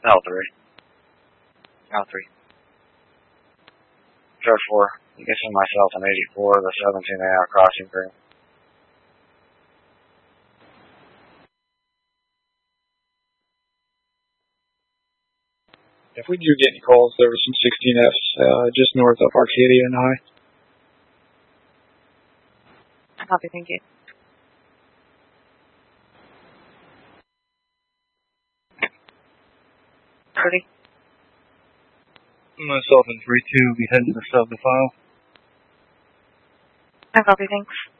L3. L3. Charge 4. You can send myself an 84, the 17 AR crossing crew. If we do get any calls, there was some 16Fs just north of Arcadia and High. Copy, thank you. Ready? Myself and 3-2 will be heading to the sub to file. I copy, thanks.